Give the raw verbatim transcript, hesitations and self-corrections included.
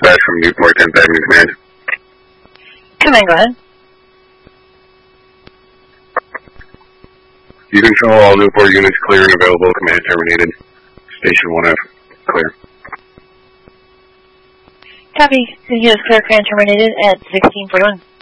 dispatch from Newport, tenth Avenue Command. Command, go ahead. You control all Newport units clear and available. Command terminated. Station one F, clear. Copy. The unit is clear, command terminated at sixteen forty-one.